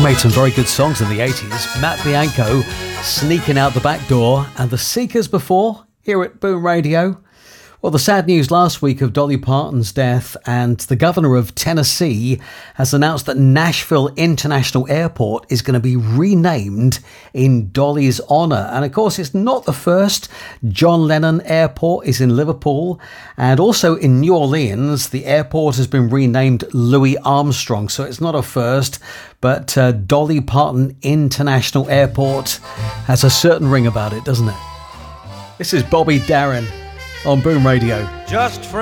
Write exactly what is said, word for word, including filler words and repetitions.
made some very good songs in the eighties. Matt Bianco, Sneaking Out the Back Door, and The Seekers before, here at Boom Radio. Well, the sad news last week of Dolly Parton's death, and the governor of Tennessee has announced that Nashville International Airport is going to be renamed in Dolly's honour. And of course, it's not the first. John Lennon Airport is in Liverpool, and also in New Orleans, the airport has been renamed Louis Armstrong. So it's not a first, but uh, Dolly Parton International Airport has a certain ring about it, doesn't it? This is Bobby Darin on Boom Radio. Just